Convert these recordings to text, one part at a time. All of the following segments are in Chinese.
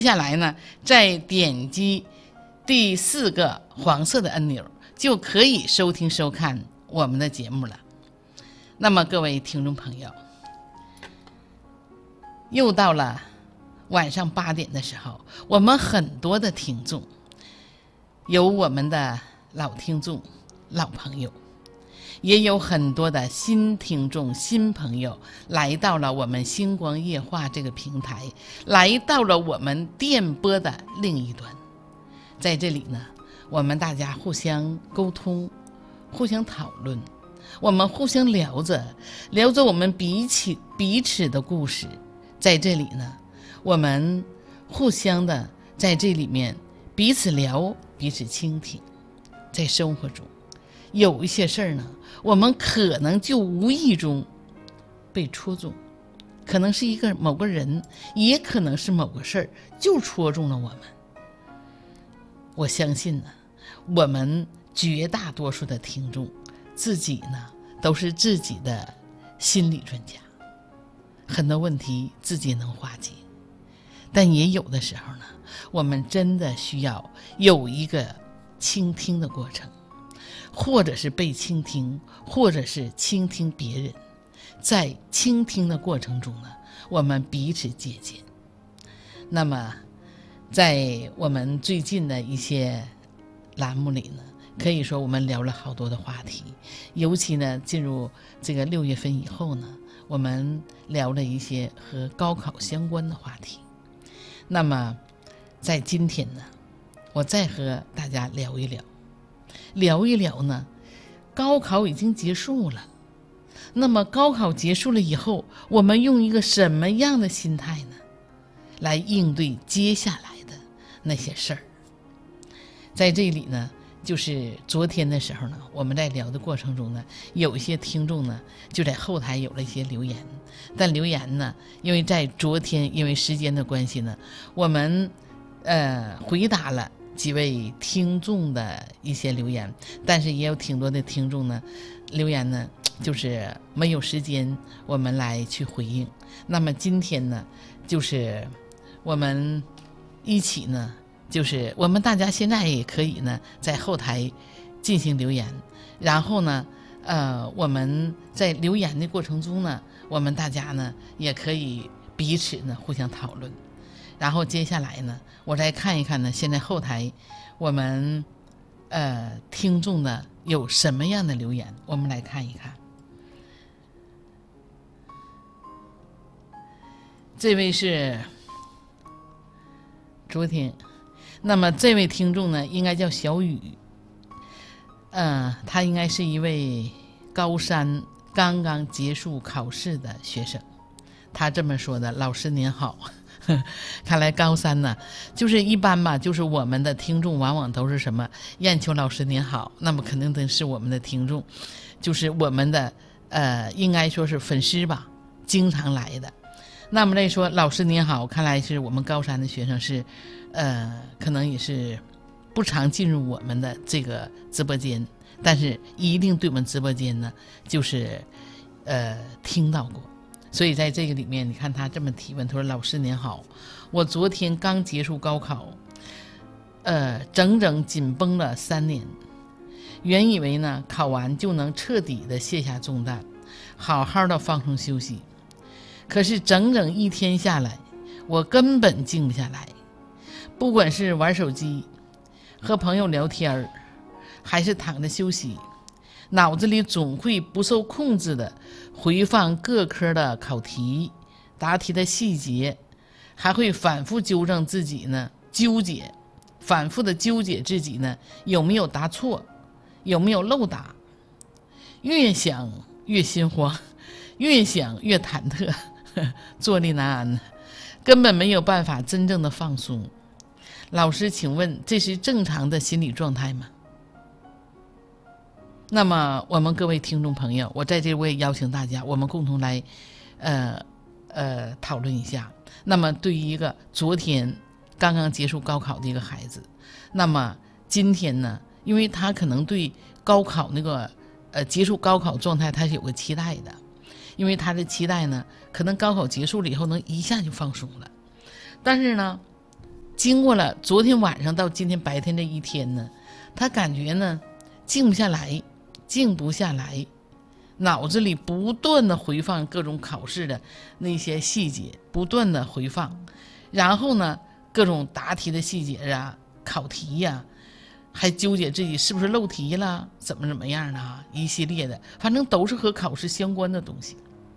接下来呢，再点击第4个黄色的按钮，就可以收听收看我们的节目了。那么各位听众朋友，又到了晚上8点的时候，我们很多的听众，有我们的老听众、老朋友，也有很多的新听众、新朋友来到了我们星光夜话这个平台，来到了我们电波的另一端。在这里呢，我们大家互相沟通，互相讨论，我们互相聊着我们彼此的故事。在这里呢，我们互相的在这里面彼此聊，彼此倾听。在生活中有一些事儿呢，我们可能就无意中被戳中，可能是某个人，也可能是某个事儿，就戳中了我们。我相信呢，我们绝大多数的听众自己呢都是自己的心理专家，很多问题自己能化解，但也有的时候呢，我们真的需要有一个倾听的过程，或者是被倾听，或者是倾听别人。在倾听的过程中呢，我们彼此借鉴。那么在我们最近的一些栏目里呢，可以说我们聊了好多的话题，尤其呢进入这个6月份以后呢，我们聊了一些和高考相关的话题。那么在今天呢，我再和大家聊一聊呢，高考已经结束了。那么高考结束了以后，我们用一个什么样的心态呢，来应对接下来的那些事儿？在这里呢，就是昨天的时候呢，我们在聊的过程中呢，有一些听众呢就在后台有了一些留言，但留言呢，因为在昨天因为时间的关系呢，我们回答了几位听众的一些留言，但是也有挺多的听众呢留言呢就是没有时间我们来去回应。那么今天呢，就是我们一起呢，就是我们大家现在也可以呢在后台进行留言，然后呢我们在留言的过程中呢，我们大家呢也可以彼此呢互相讨论。然后接下来呢，我再看一看呢，现在后台我们听众呢有什么样的留言，我们来看一看。这位是昨天，那么这位听众呢应该叫小雨，他应该是一位高三刚刚结束考试的学生。他这么说的：老师您好。看来高三呢，就是一般吧，就是我们的听众往往都是什么燕秋老师您好，那么肯定都是我们的听众，就是我们的应该说是粉丝吧，经常来的。那么来说老师您好，看来是我们高三的学生，是可能也是不常进入我们的这个直播间，但是一定对我们直播间呢就是听到过。所以在这个里面，你看他这么提问，他说老师您好，我昨天刚结束高考，整整紧绷了3年，原以为呢考完就能彻底的卸下重担，好好的放松休息，可是整整1天下来，我根本静不下来，不管是玩手机、和朋友聊天，还是躺着休息，脑子里总会不受控制的回放各科的考题、答题的细节，还会反复纠正自己呢，反复的纠结自己呢有没有答错，有没有漏答，越想越心慌，越想越忐忑，坐立难安，根本没有办法真正的放松。老师请问这是正常的心理状态吗？那么我们各位听众朋友，我在这位邀请大家，我们共同来讨论一下。那么对于一个昨天刚刚结束高考的一个孩子，那么今天呢，因为他可能对高考那个结束高考状态他是有个期待的，因为他的期待呢可能高考结束了以后能一下就放松了，但是呢经过了昨天晚上到今天白天这一天呢，他感觉呢静不下来，脑子里不断的回放各种考试的那些细节，不断的回放，然后呢各种答题的细节啊，考题呀，还纠结自己是不是漏题了，怎么样的一系列的，反正都是和考试相关的东西。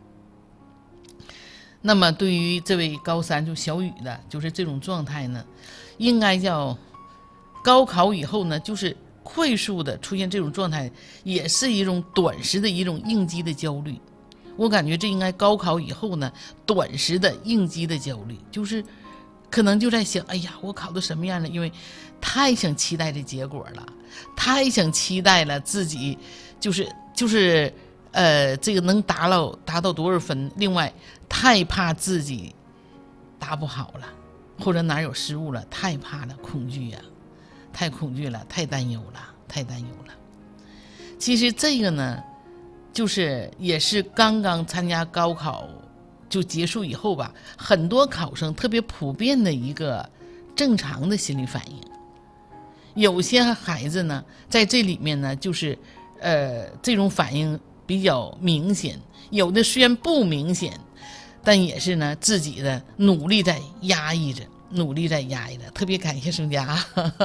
那么对于这位高三就小雨的，就是这种状态呢，应该叫高考以后呢，就是快速的出现这种状态，也是一种短时的一种应激的焦虑。我感觉这应该高考以后呢，短时的应激的焦虑，就是可能就在想，哎呀，我考的什么样了？因为太想期待这结果了，太想期待了自己，就是这个能达到多少分？另外，太怕自己答不好了，或者哪有失误了，太怕了，恐惧呀，太恐惧了，太担忧了。其实这个呢，就是也是刚刚参加高考就结束以后吧，很多考生特别普遍的一个正常的心理反应。有些孩子呢，在这里面呢，就是这种反应比较明显，有的虽然不明显，但也是呢自己的努力在压抑着，特别感谢盛佳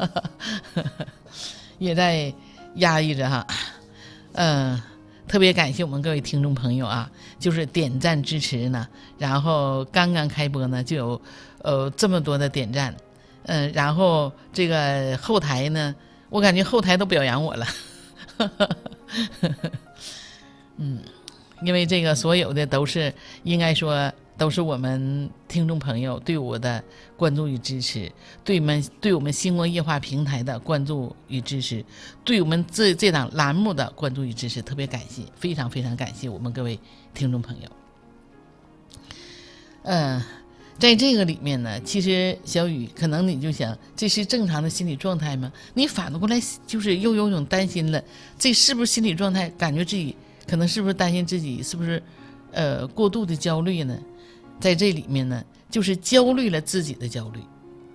也在压抑着哈。特别感谢我们各位听众朋友啊，就是点赞支持呢，然后刚刚开播呢就有这么多的点赞，然后这个后台呢，我感觉后台都表扬我了因为这个所有的都是应该说都是我们听众朋友对我的关注与支持，对我们星光夜话平台的关注与支持，对我们这档栏目的关注与支持，特别感谢，非常非常感谢我们各位听众朋友。在这个里面呢，其实小雨可能你就想，这是正常的心理状态吗？你反过来就是又有种担心了，这是不是心理状态？感觉自己可能是不是担心自己是不是过度的焦虑呢？在这里面呢，就是焦虑了自己的焦虑，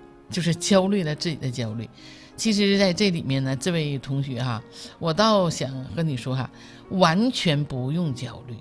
其实在这里面呢，这位同学哈，我倒想跟你说哈，完全不用焦虑，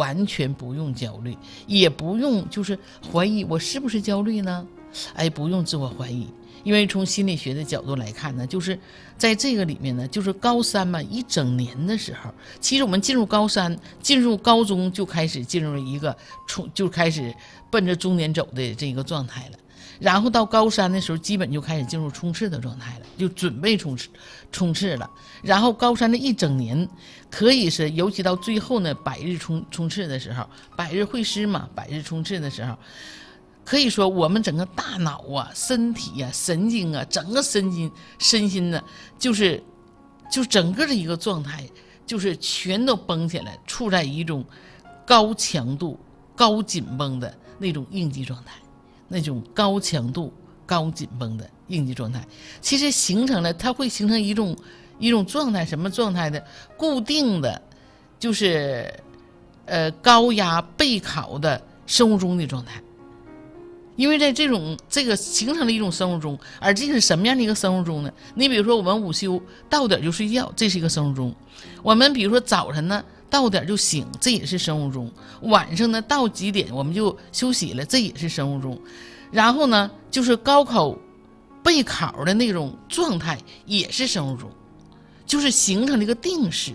也不用就是怀疑我是不是焦虑呢？不用自我怀疑，因为从心理学的角度来看呢，就是在这个里面呢，就是高三嘛，一整年的时候，其实我们进入高三、进入高中就开始进入一个就开始奔着终点走的这个状态了。然后到高三的时候，基本就开始进入冲刺的状态了，就准备冲刺了。然后高三的一整年，可以是尤其到最后呢，百日冲刺的时候，百日会师嘛，百日冲刺的时候，可以说我们整个大脑啊、身体啊、神经啊，整个身心呢，就整个的一个状态，就是全都绷起来，处在一种高强度、高紧绷的那种应激状态。那种高强度、高紧绷的应激状态，其实它会形成一种状态，什么状态呢？固定的，就是高压备考的生物钟的状态。因为在这个形成了一种生物钟，而这是什么样的一个生物钟呢？你比如说我们午休到点就睡觉，这是一个生物钟；我们比如说早晨呢到点就醒，这也是生物钟；晚上呢到几点我们就休息了，这也是生物钟。然后呢就是高考备考的那种状态也是生物钟，就是形成了一个定式，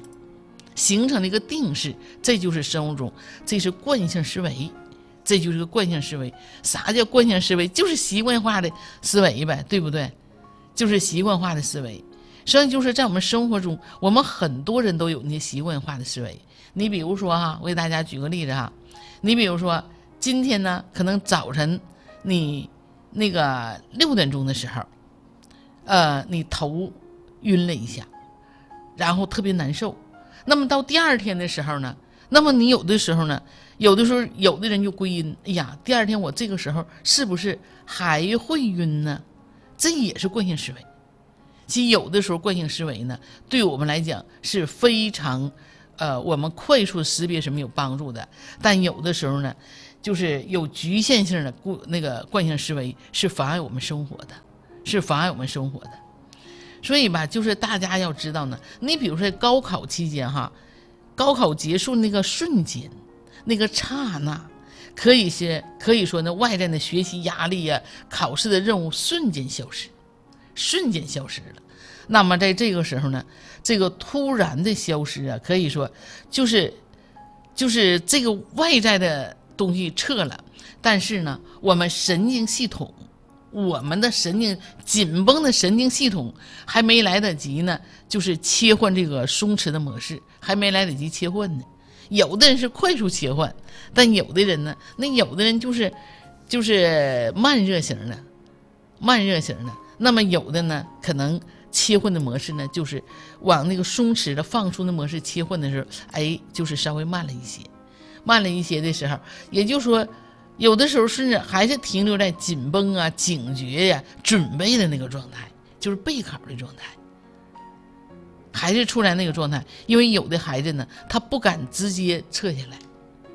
这就是生物钟，这是惯性思维。这就是个惯性思维。啥叫惯性思维？就是习惯化的思维呗，对不对？就是习惯化的思维。实际上就是在我们生活中，我们很多人都有那些习惯化的思维。你比如说哈，我给大家举个例子哈，你比如说今天呢，可能早晨你那个6点钟的时候，你头晕了一下，然后特别难受。那么到第二天的时候呢，那么你有的时候有的人就归因，哎呀，第二天我这个时候是不是还会晕呢？这也是惯性思维。其实有的时候惯性思维呢，对我们来讲是非常我们快速识别什么有帮助的，但有的时候呢，就是有局限性的那个惯性思维是妨碍我们生活的。 是妨碍我们生活的。所以吧，就是大家要知道呢，你比如说高考期间哈，高考结束那个瞬间，那个刹那，可以说呢，外在的学习压力啊，考试的任务瞬间消失了。那么在这个时候呢，这个突然的消失啊，可以说就是这个外在的东西撤了，但是呢，我们的紧绷的神经系统还没来得及呢，就是切换这个松弛的模式，还没来得及切换呢。有的人是快速切换，但有的人呢，就是慢热型的。那么有的呢，可能切换的模式呢，就是往那个松弛的放松的模式切换的时候，就是稍微慢了一些的时候，也就是说有的时候甚至还是停留在紧绷啊、警觉呀、准备的那个状态，就是备考的状态，还是出来那个状态。因为有的孩子呢，他不敢直接撤下来，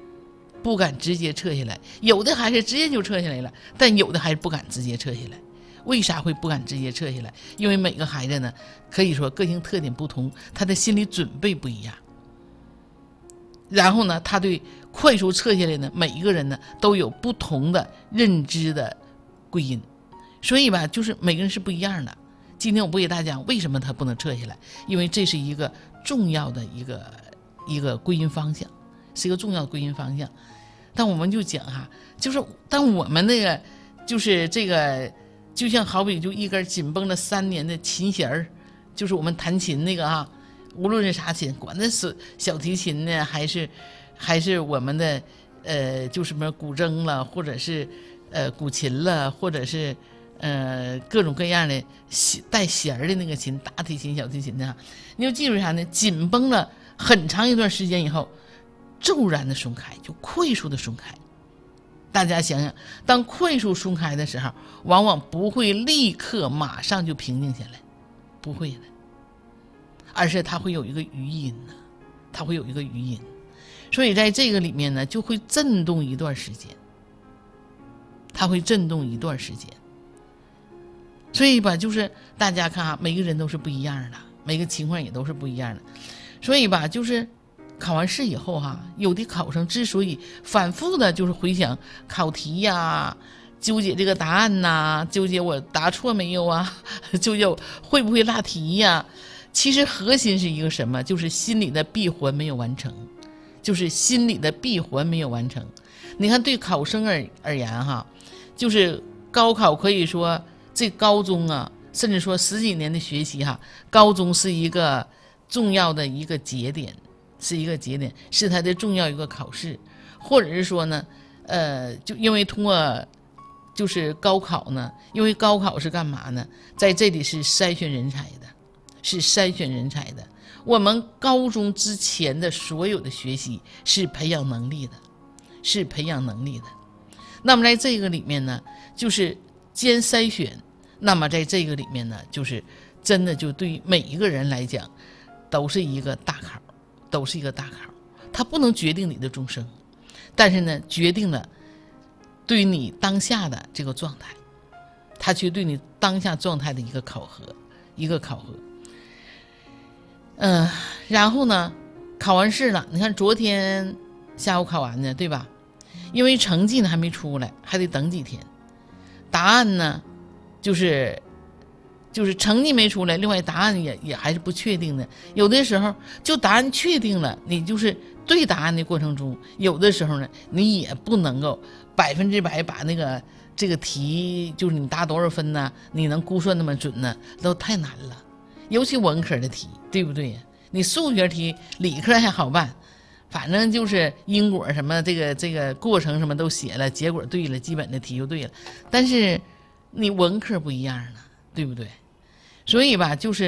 有的孩子直接就撤下来了，但有的孩子不敢直接撤下来。为啥会不敢直接撤下来？因为每个孩子呢，可以说个性特点不同，他的心理准备不一样。然后呢，他对快速撤下来呢，每一个人呢都有不同的认知的归因，所以吧，就是每个人是不一样的。今天我不给大家讲为什么他不能撤下来，因为这是一个重要的一个归因方向，是一个重要的归因方向。但我们就讲哈，就是当我们那个就是这个，就像好比就一根紧绷了3年的琴弦儿，就是我们弹琴那个啊，无论是啥琴，管那是小提琴呢，还是我们的就是什么古筝了，或者是古琴了，或者是各种各样的带弦儿的那个琴，大提琴、小提琴的，你就记住啥呢？紧绷了很长一段时间以后，骤然的松开，就快速的松开。大家想想，当快速松开的时候，往往不会立刻马上就平静下来，不会的，而是它会有一个余音呢，所以在这个里面呢，就会震动一段时间，所以吧，就是大家看啊，每个人都是不一样的，每个情况也都是不一样的。所以吧，就是考完试以后哈，有的考生之所以反复的就是回想考题呀，纠结这个答案呐，纠结我答错没有啊，纠结我会不会落题呀，其实核心是一个什么？就是心理的闭环没有完成。你看，对考生而言哈，就是高考可以说这高中啊，甚至说10几年的学习哈，高中是一个重要的一个节点，是它的重要一个考试，或者是说呢，就因为通过就是高考呢，因为高考是干嘛呢？在这里是筛选人才的。我们高中之前的所有的学习是培养能力的。那么在这个里面呢，就是兼筛选。那么在这个里面呢，就是真的就对于每一个人来讲，都是一个大考。它不能决定你的终生，但是呢，决定了对于你当下的这个状态，它却对你当下状态的一个考核。然后呢，考完试了，你看昨天下午考完的，对吧？因为成绩呢还没出来，还得等几天。答案呢，就是成绩没出来，另外答案也还是不确定的。有的时候就答案确定了，你就是对答案的过程中，有的时候呢，你也不能够100%把那个这个题就是你答多少分呢，你能估算那么准呢，都太难了。尤其文科的题，对不对呀？你数学题、理科还好办，反正就是因果什么这个过程什么都写了，结果对了，基本的题就对了。但是你文科不一样了，对不对？所以吧，就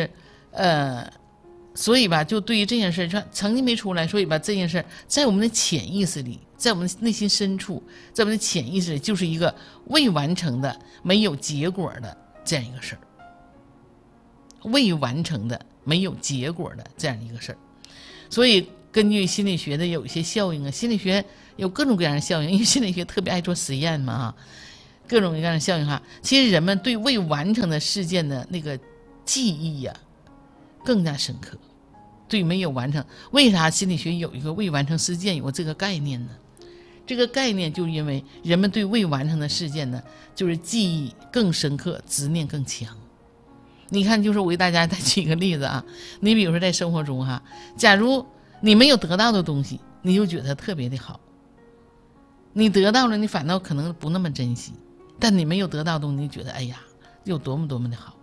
对于这件事，成绩没出来，所以吧，这件事在我们的潜意识里，在我们内心深处，在我们的潜意识里，就是一个未完成的、没有结果的这样一个事儿。未完成的、没有结果的这样一个事儿。所以根据心理学的有一些效应啊，心理学有各种各样的效应，因为心理学特别爱做实验嘛各种各样的效应哈，其实人们对未完成的事件的那个记忆呀，更加深刻。对没有完成，为啥心理学有一个未完成事件有这个概念呢？这个概念就是因为人们对未完成的事件呢，就是记忆更深刻，执念更强。你看，就是我给大家再举一个例子啊，你比如说在生活中哈，假如你没有得到的东西，你就觉得特别的好；你得到了，你反倒可能不那么珍惜；但你没有得到的东西，你觉得哎呀，有多么多么的好。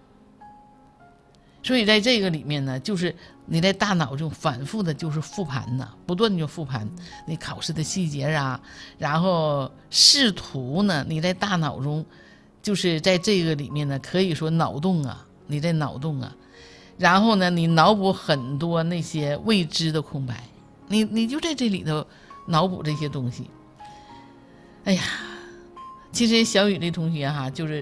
所以在这个里面呢，就是你在大脑中反复的就是复盘呢，不断的就复盘你考试的细节啊，然后试图呢你在大脑中就是在这个里面呢，可以说脑洞啊，你在脑洞啊，然后呢你脑补很多那些未知的空白，你就在这里头脑补这些东西。哎呀，其实小雨这同学哈，就是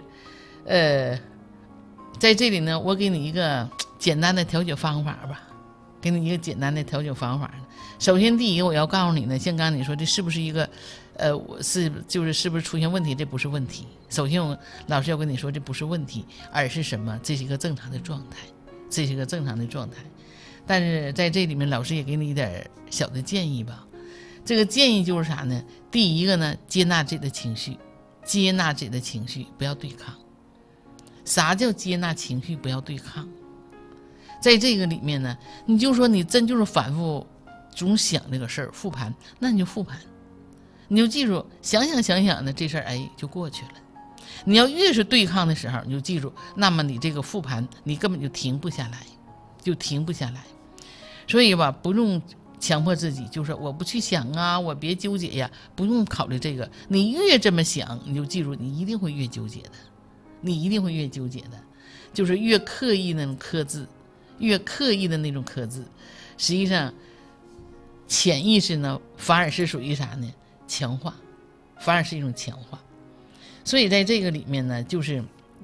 在这里呢，我给你一个简单的调节方法吧，给你一个简单的调节方法。首先第一个我要告诉你呢，像刚才你说这是不是一个是不是出现问题，这不是问题。首先老师要跟你说这不是问题，而是什么？这是一个正常的状态，这是一个正常的状态。但是在这里面老师也给你一点小的建议吧。这个建议就是啥呢？第一个呢，接纳自己的情绪，接纳自己的情绪，不要对抗。啥叫接纳情绪不要对抗？在这个里面呢，你就说你真就是反复总想这个事儿，复盘，那你就复盘，你就记住想想的这事儿，哎，就过去了。你要越是对抗的时候，你就记住，那么你这个复盘你根本就停不下来，就停不下来。所以吧，不用强迫自己，就是我不去想啊，我别纠结呀，不用考虑这个。你越这么想，你就记住，你一定会越纠结的，你一定会越纠结的，就是越刻意那种刻字，越刻意的那种刻字，实际上潜意识呢反而是属于啥呢？强化，反而是一种强化。所以在这个里面呢，就是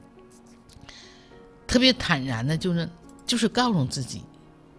特别坦然的，就是告诉自己，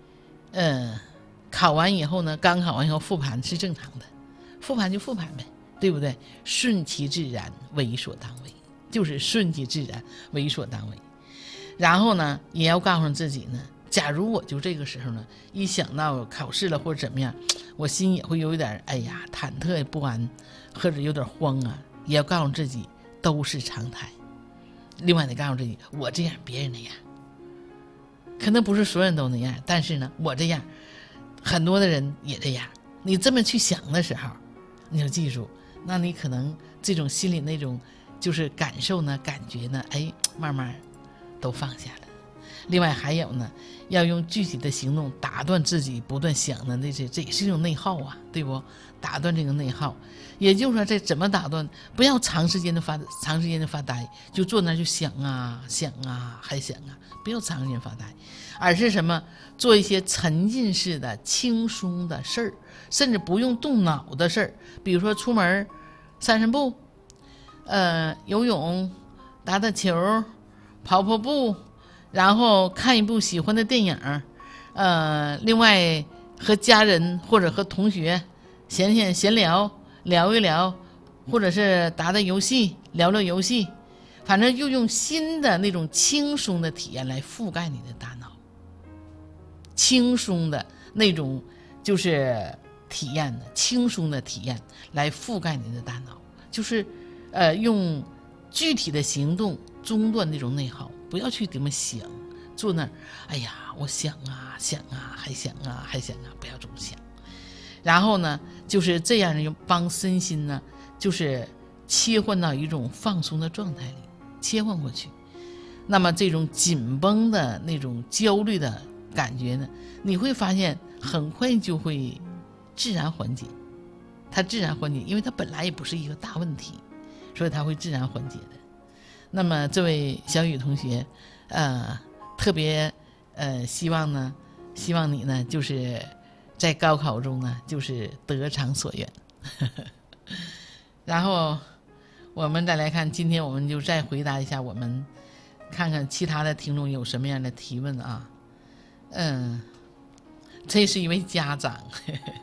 考完以后呢，刚考完以后复盘是正常的，复盘就复盘呗，对不对？顺其自然，为所当为，就是顺其自然，为所当为。然后呢，也要告诉自己呢，假如我就这个时候呢，一想到考试了或者怎么样，我心也会有一点哎呀忐忑不安，或者有点慌啊，也要告诉自己都是常态。另外得告诉自己，我这样别人那样，可能不是所有人都那样，但是呢我这样，很多的人也这样。你这么去想的时候，你就记住，那你可能这种心里那种就是感受呢，感觉呢，哎，慢慢都放下了。另外还有呢，要用具体的行动打断自己不断想的那些，这也是一种内耗啊，对不？打断这个内耗，也就是说，这怎么打断？不要长时间的发呆，就坐那就想啊想啊还想啊，不要长时间发呆，而是什么？做一些沉浸式的、轻松的事儿，甚至不用动脑的事儿，比如说出门散步，游泳、打球、跑步。然后看一部喜欢的电影，另外和家人或者和同学闲聊聊一聊，或者是打游戏聊游戏，反正就用新的那种轻松的体验来覆盖你的大脑，轻松的那种就是体验的轻松的体验来覆盖你的大脑，就是用具体的行动中断那种内耗。不要去怎么想，坐那儿，哎呀，我想啊想啊，还想啊还想啊，不要这么想。然后呢，就是这样用帮身心呢，就是切换到一种放松的状态里，切换过去。那么这种紧绷的那种焦虑的感觉呢，你会发现很快就会自然缓解。它自然缓解，因为它本来也不是一个大问题，所以它会自然缓解的。那么这位小雨同学，特别希望你呢，就是在高考中呢，就是得偿所愿。然后我们再来看，今天我们就再回答一下，我们看看其他的听众有什么样的提问啊。这是一位家长，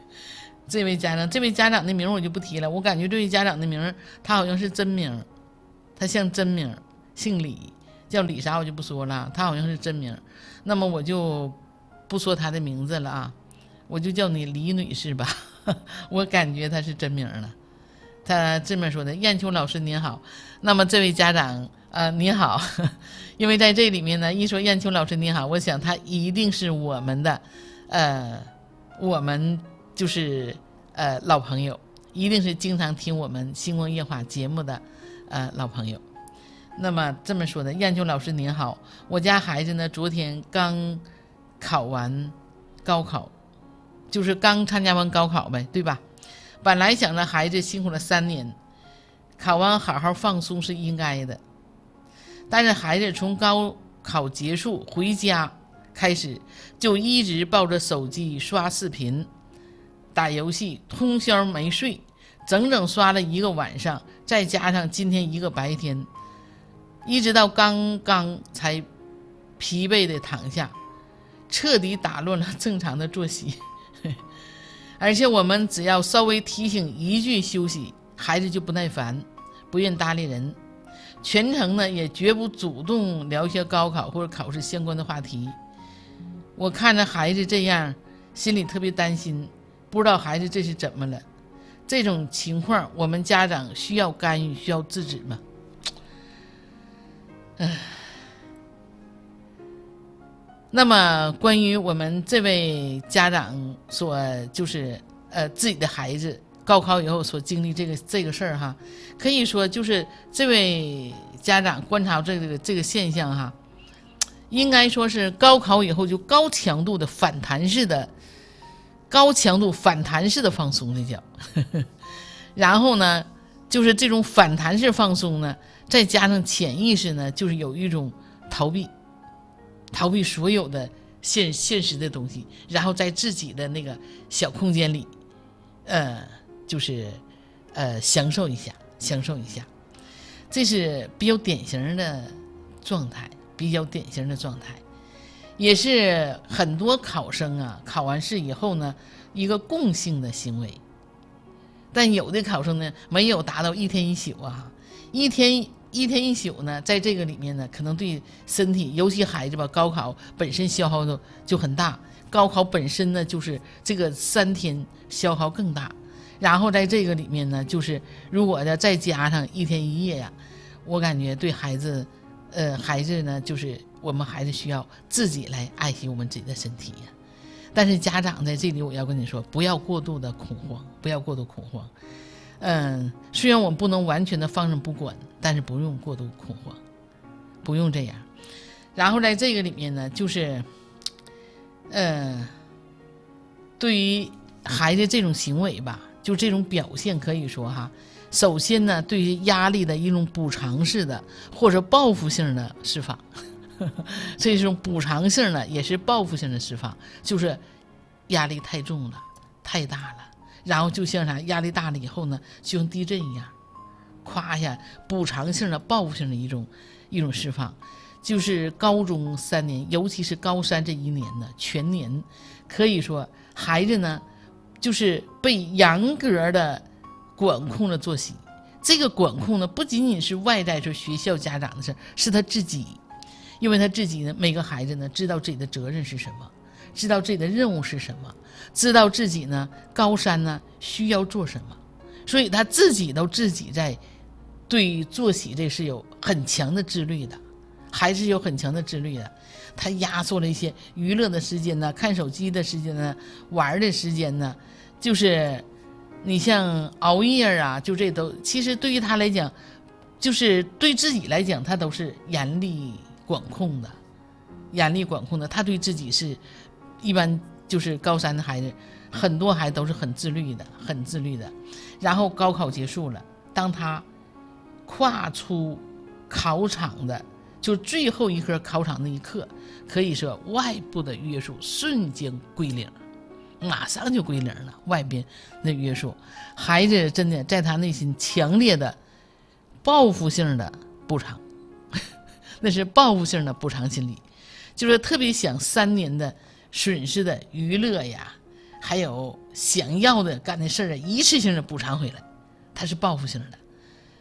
这位家长的名我就不提了，我感觉这位家长的名他好像是真名。 他像真名，姓李，叫李啥我就不说了，他好像是真名，那么我就不说他的名字了啊，我就叫你李女士吧，我感觉他是真名了。他这么说的：燕秋老师您好，那么这位家长你好，因为在这里面呢，一说燕秋老师您好，我想他一定是我们的我们就是老朋友，一定是经常听我们星光夜话节目的老朋友。那么这么说的：燕秋老师您好，我家孩子呢昨天刚考完高考，就是刚参加完高考呗，对吧？本来想着孩子辛苦了3年，考完好好放松是应该的，但是孩子从高考结束回家开始，就一直抱着手机刷视频、打游戏，通宵没睡，整整刷了1个晚上，再加上今天1个白天，一直到刚刚才疲惫的躺下，彻底打乱了正常的作息。而且我们只要稍微提醒一句休息，孩子就不耐烦，不愿搭理人，全程呢也绝不主动聊一些高考或者考试相关的话题。我看着孩子这样，心里特别担心，不知道孩子这是怎么了。这种情况我们家长需要干预，需要制止吗？那么关于我们这位家长所就是自己的孩子高考以后所经历这个事儿哈，可以说就是这位家长观察这个现象哈，应该说是高考以后就高强度反弹式的放松这叫然后呢就是这种反弹式放松呢，再加上潜意识呢，就是有一种逃避所有的现实的东西，然后在自己的那个小空间里就是享受一下，这是比较典型的状态，也是很多考生啊考完试以后呢一个共性的行为。但有的考生呢没有达到一天一宿啊，一天一宿呢，在这个里面呢，可能对身体，尤其孩子吧，高考本身消耗的就很大，高考本身呢就是这个3天消耗更大，然后在这个里面呢，就是如果再加上1天1夜呀，我感觉对孩子呢，就是我们孩子需要自己来爱惜我们自己的身体呀。但是家长在这里我要跟你说，不要过度恐慌。虽然我们不能完全的放任不管，但是不用过度恐慌，不用这样。然后在这个里面呢，就是对于孩子这种行为吧，就这种表现，可以说哈，首先呢，对于压力的一种补偿式的或者报复性的释放这种补偿性的也是报复性的释放，就是压力太重了，太大了，然后就像啥，压力大了以后呢，就像地震一样，夸一下，补偿性的报复性的一种释放。就是高中3年，尤其是高3这1年呢，全年可以说孩子呢就是被严格的管控了作息。这个管控呢不仅仅是外在，是学校家长的事，是他自己。因为他自己呢，每个孩子呢知道自己的责任是什么，知道自己的任务是什么，知道自己呢高3呢需要做什么，所以他自己在对作息这是有很强的自律的，还是有很强的自律的。他压缩了一些娱乐的时间呢，看手机的时间呢，玩的时间呢，就是你像熬夜啊，就这都其实对于他来讲，就是对自己来讲，他都是严厉管控的。他对自己是一般就是高3的孩子，很多孩子都是很自律的。然后高考结束了，当他跨出考场的就最后一科考场那一刻，可以说外部的约束瞬间归零，马上就归零了。外边的约束，孩子真的在他内心强烈的报复性的补偿那是报复性的补偿心理，就是特别想3年的损失的娱乐呀，还有想要的干的事儿一次性的补偿回来，它是报复性的。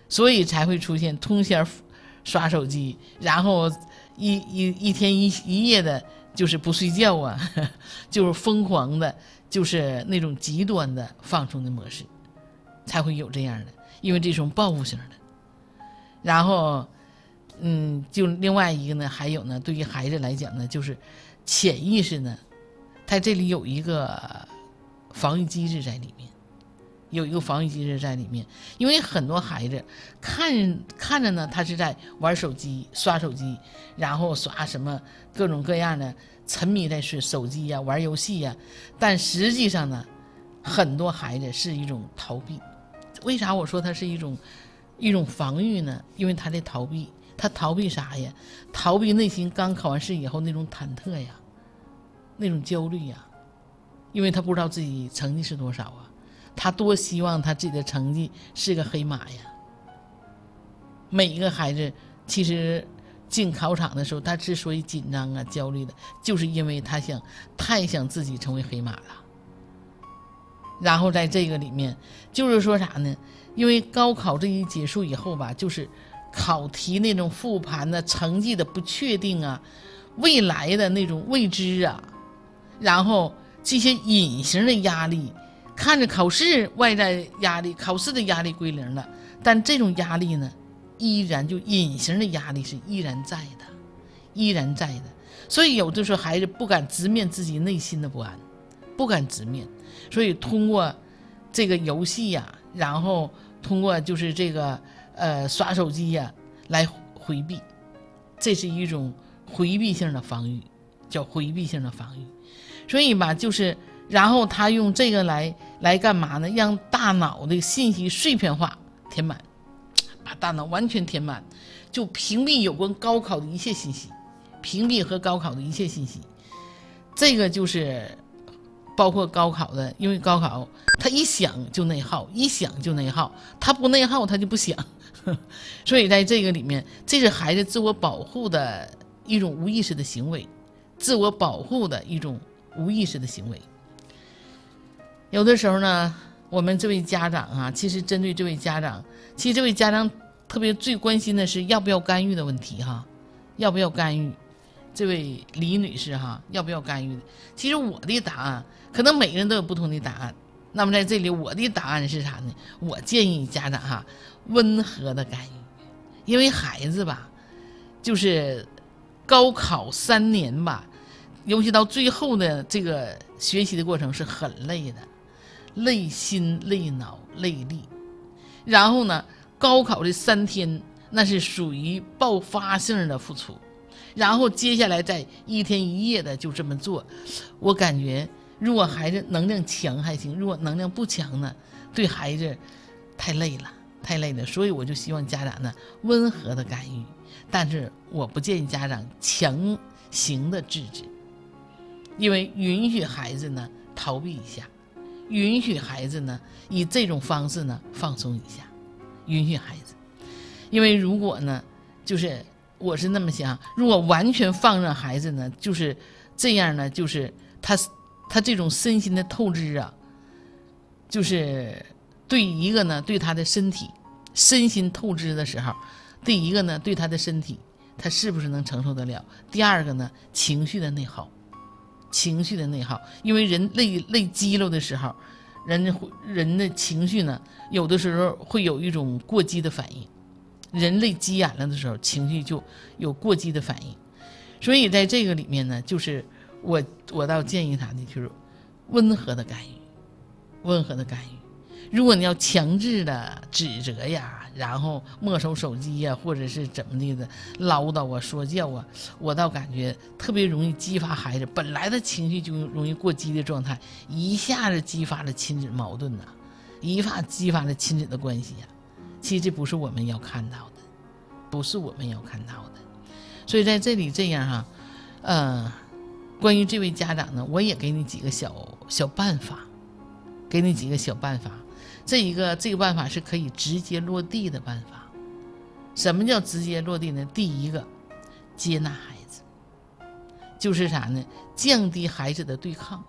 所以才会出现通宵刷手机，然后一天一夜的就是不睡觉啊，就是疯狂的，就是那种极端的放松的模式，才会有这样的，因为这种报复性的。然后就另外一个呢，还有呢，对于孩子来讲呢，就是潜意识呢，它这里有一个防御机制在里面，有一个防御机制在里面。因为很多孩子看着呢，他是在玩手机、刷手机，然后刷什么各种各样的，沉迷在手机呀、玩游戏呀，但实际上呢，很多孩子是一种逃避。为啥我说它是一种防御呢？因为他在逃避。他逃避啥呀？逃避内心刚考完试以后那种忐忑呀，那种焦虑呀，因为他不知道自己成绩是多少啊，他多希望他自己的成绩是个黑马呀。每一个孩子其实进考场的时候，他之所以紧张啊、焦虑的，就是因为他太想自己成为黑马了。然后在这个里面，就是说啥呢？因为高考这一结束以后吧，就是考题那种复盘的成绩的不确定啊，未来的那种未知啊，然后这些隐形的压力，看着考试外在压力，考试的压力归零了，但这种压力呢，依然就隐形的压力是依然在的。所以有的时候孩子不敢直面自己内心的不安，不敢直面，所以通过这个游戏呀，然后通过就是这个刷手机呀来回避，这是一种回避性的防御，叫回避性的防御。所以吧，就是然后他用这个来干嘛呢？让大脑的信息碎片化填满，把大脑完全填满，就屏蔽有关高考的一切信息，屏蔽和高考的一切信息。这个就是包括高考的，因为高考他一想就内耗，他不内耗他就不想。所以在这个里面，这是孩子自我保护的一种无意识的行为，有的时候呢，我们这位家长啊，其实针对这位家长，特别最关心的是要不要干预的问题哈，要不要干预？这位李女士哈，要不要干预？其实我的答案，可能每个人都有不同的答案。那么在这里，我的答案是啥呢？我建议家长哈，温和的干预，因为孩子吧，就是高考3年吧，尤其到最后的这个学习的过程是很累的，累心、累脑、累力。然后呢，高考这3天那是属于爆发性的付出，然后接下来再一天一夜的就这么做，我感觉如果孩子能量强还行，如果能量不强呢，对孩子太累了。所以我就希望家长呢温和的干预，但是我不建议家长强行的制止，因为允许孩子呢逃避一下，允许孩子呢以这种方式呢放松一下，允许孩子。因为如果呢，就是我是那么想，如果完全放任孩子呢，就是这样呢，就是他这种身心的透支啊，就是对一个呢，对他的身体身心透支的时候，第一个呢，对他的身体他是不是能承受得了？第二个呢，情绪的内耗，因为人累激了的时候，人的情绪呢，有的时候会有一种过激的反应，人累急眼了的时候，情绪就有过激的反应。所以在这个里面呢，就是我倒建议他的就是温和的干预。如果你要强制的指责呀，然后没收手机呀，或者是怎么的唠叨啊、说教啊，我倒感觉特别容易激发孩子本来的情绪就容易过激的状态，一下子激发了亲子矛盾呐，激发了亲子的关系呀。其实这不是我们要看到的，所以在这里这样哈，关于这位家长呢，我也给你几个小办法，这个办法是可以直接落地的办法。什么叫直接落地呢？第一个，接纳孩子，就是啥呢？降低孩子的对抗，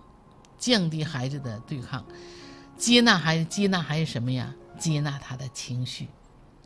接纳孩子什么呀？接纳他的情绪，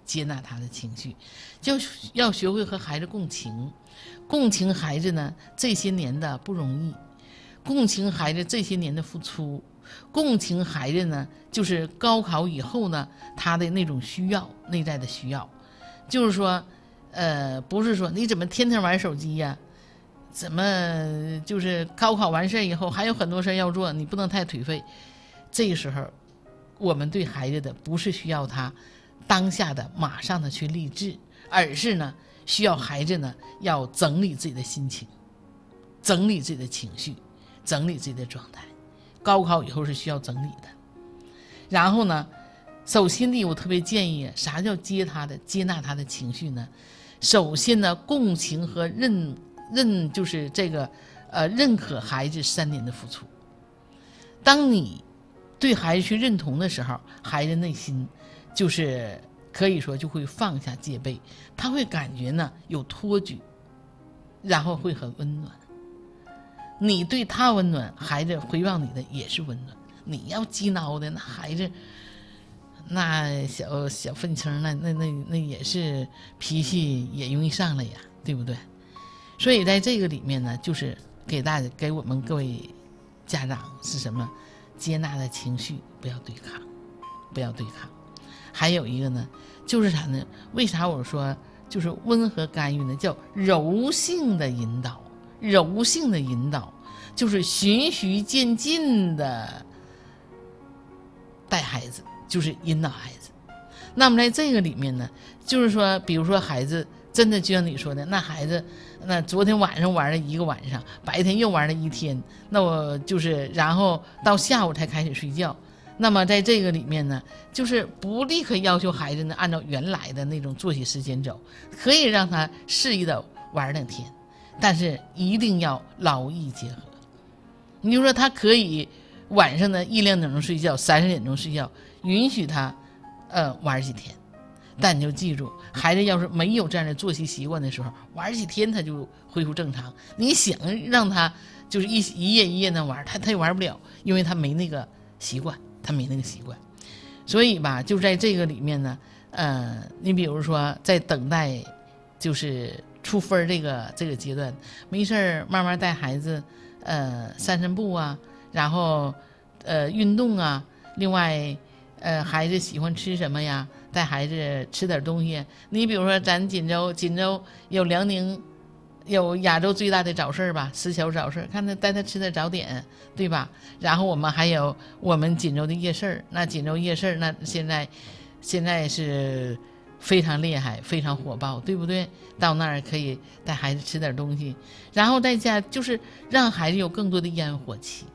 接纳他的情绪，就要学会和孩子共情，共情孩子呢这些年的不容易，共情孩子这些年的付出，共情孩子呢就是高考以后呢他的那种需要，内在的需要，就是说不是说你怎么天天玩手机呀，怎么就是高考完事以后还有很多事要做，你不能太颓废。这个时候我们对孩子的不是需要他当下的马上的去励志，而是呢需要孩子呢要整理自己的心情，整理自己的情绪，整理自己的状态。高考以后是需要整理的。然后呢首先地我特别建议，啥叫接纳他的情绪呢？首先呢共情和就是这个认可孩子3年的付出。当你对孩子去认同的时候，孩子内心就是可以说就会放下戒备，他会感觉呢有托举，然后会很温暖。你对他温暖，孩子回报你的也是温暖。你要激挠的那孩子，那小愤青，那也是脾气也容易上来呀，对不对？所以在这个里面呢，就是给我们各位家长是什么？接纳的情绪，不要对抗，不要对抗。还有一个呢，就是啥呢？为啥我说就是温和干预呢？叫柔性的引导，柔性的引导就是循序渐进的带孩子，就是引导孩子。那么在这个里面呢，就是说比如说孩子真的就像你说的，那孩子那昨天晚上玩了1个晚上，白天又玩了1天，那我就是然后到下午才开始睡觉。那么在这个里面呢，就是不立刻要求孩子呢按照原来的那种作息时间走，可以让他适宜的玩2天，但是一定要劳逸结合。你就说他可以晚上呢1、2点钟睡觉，30点钟睡觉，允许他玩几天。但你就记住，孩子要是没有这样的作息习惯的时候，玩几天他就恢复正常。你想让他就是一夜一夜的玩，他也玩不了，因为他没那个习惯，所以吧，就在这个里面呢，你比如说在等待就是出分这个阶段，没事慢慢带孩子散步啊，然后运动啊，另外孩子喜欢吃什么呀，带孩子吃点东西。你比如说咱锦州有辽宁有亚洲最大的早市吧，石桥早市，看他带他吃点早点，对吧？然后我们还有我们锦州的夜市，那锦州夜市那现在是非常厉害，非常火爆，对不对？到那儿可以带孩子吃点东西，然后在家就是让孩子有更多的烟火气，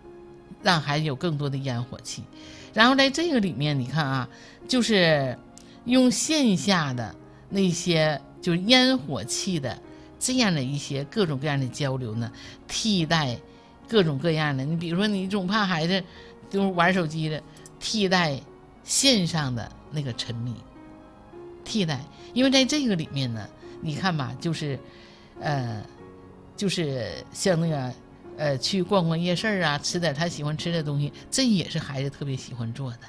然后在这个里面你看啊，就是用线下的那些就是烟火气的这样的一些各种各样的交流呢，替代各种各样的，你比如说你总怕孩子就是玩手机的，替代线上的那个沉迷，因为在这个里面呢，你看吧，就是像那个去逛逛夜市啊，吃点他喜欢吃的东西，这也是孩子特别喜欢做的。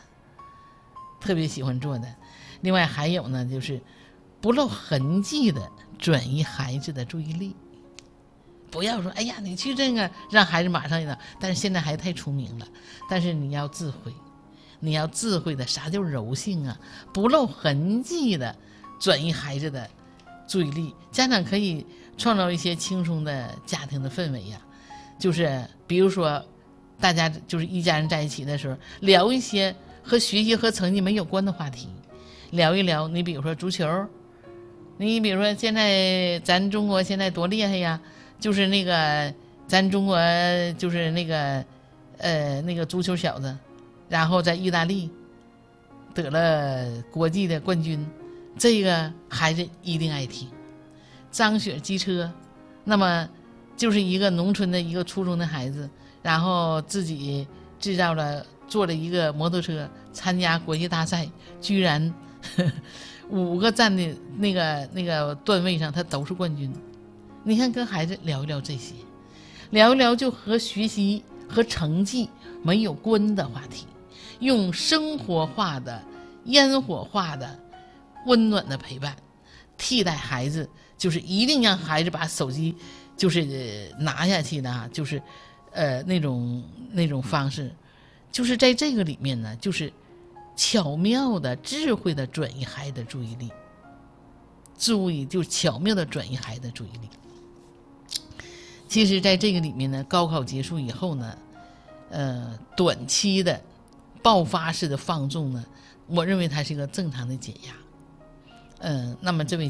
另外还有呢，就是不露痕迹的转移孩子的注意力，不要说哎呀你去这个让孩子马上的，但是现在孩子太出名了，但是你要智慧的，啥叫柔性啊？不露痕迹的转移孩子的注意力，家长可以创造一些轻松的家庭的氛围呀，就是比如说大家就是一家人在一起的时候，聊一些和学习和成绩没有关的话题，聊一聊，你比如说足球，你比如说现在咱中国现在多厉害呀，就是那个咱中国就是那个足球小子，然后在意大利得了国际的冠军，这个孩子一定爱听。张雪机车，那么就是一个农村的一个初中的孩子，然后自己做了一个摩托车参加国际大赛，居然5个站的那个段位上他都是冠军。你看跟孩子聊一聊这些，聊一聊就和学习和成绩没有关的话题，用生活化的烟火化的温暖的陪伴，替代孩子，就是一定让孩子把手机就是拿下去的就是那种方式，就是在这个里面呢，就是巧妙的智慧的转移孩子的注意力，就巧妙的转移孩子的注意力。其实在这个里面呢，高考结束以后呢，短期的爆发式的放纵呢，我认为它是一个正常的解压。那么这位